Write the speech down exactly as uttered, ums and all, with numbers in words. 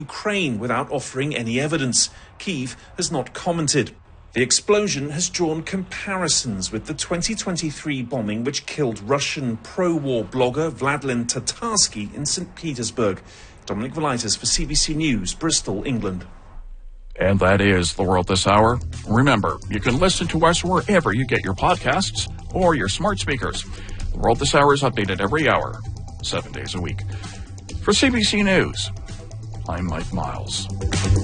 Ukraine without offering any evidence. Kyiv has not commented. The explosion has drawn comparisons with the twenty twenty-three bombing which killed Russian pro-war blogger Vladlen Tatarsky in Saint Petersburg. Dominic Velitis for C B C News, Bristol, England. And that is The World This Hour. Remember, you can listen to us wherever you get your podcasts or your smart speakers. The World This Hour is updated every hour, seven days a week. For C B C News, I'm Mike Miles.